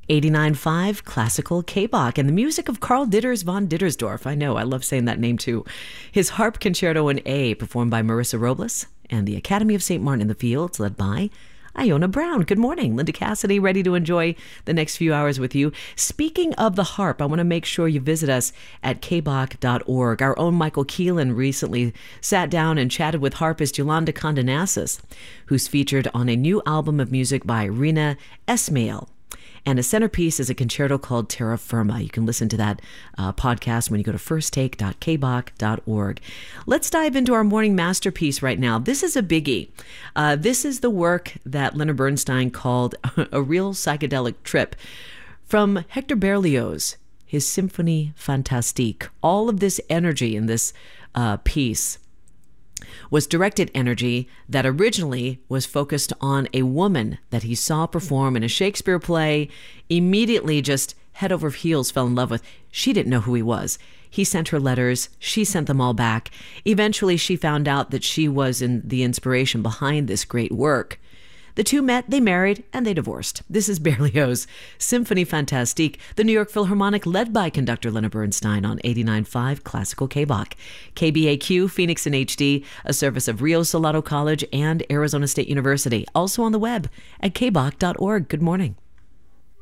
89.5 Classical K-Bach and the music of Karl Ditters von Dittersdorf. I know, I love saying that name too. His harp concerto in A, performed by Marissa Robles, and the Academy of St. Martin in the Fields, led by Iona Brown. Good morning. Linda Cassidy, ready to enjoy the next few hours with you. Speaking of the harp, I want to make sure you visit us at kbach.org. Our own Michael Keelan recently sat down and chatted with harpist Yolanda Condonassis, who's featured on a new album of music by Rina Esmail. And a centerpiece is a concerto called Terra Firma. You can listen to that podcast when you go to firsttake.kbach.org. Let's dive into our morning masterpiece right now. This is a biggie. This is the work that Leonard Bernstein called a real psychedelic trip. From Hector Berlioz, his Symphonie Fantastique. All of this energy in this piece was directed energy that originally was focused on a woman that he saw perform in a Shakespeare play, immediately just head over heels fell in love with. She didn't know who he was. He sent her letters. She sent them all back. Eventually, she found out that she was the inspiration behind this great work. The two met, they married, and they divorced. This is Berlioz' Symphonie Fantastique, the New York Philharmonic led by conductor Leonard Bernstein on 89.5 Classical K-Bach. KBAQ, Phoenix in HD, a service of Rio Salado College and Arizona State University. Also on the web at kbach.org. Good morning.